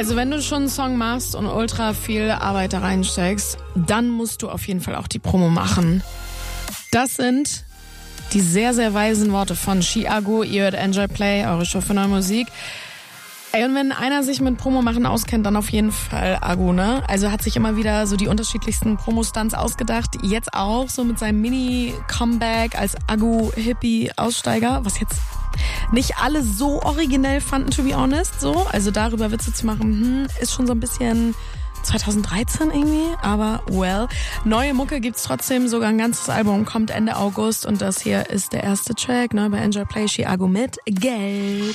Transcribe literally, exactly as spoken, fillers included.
Also wenn du schon einen Song machst und ultra viel Arbeit da reinsteckst, dann musst du auf jeden Fall auch die Promo machen. Das sind die sehr, sehr weisen Worte von Chiago. Ihr hört Enjoy Play, eure Show für neue Musik. Ey, und wenn einer sich mit Promo machen auskennt, dann auf jeden Fall Agu, ne? Also hat sich immer wieder so die unterschiedlichsten Promo-Stunts ausgedacht. Jetzt auch so mit seinem Mini-Comeback als Agu-Hippie-Aussteiger, was jetzt nicht alle so originell fanden, to be honest, so. Also darüber Witze zu machen, hm, ist schon so ein bisschen zwanzig dreizehn irgendwie, aber well. Neue Mucke gibt's trotzdem, sogar ein ganzes Album kommt Ende August und das hier ist der erste Track, ne, bei Enjoy Play, Chiago mit Geld.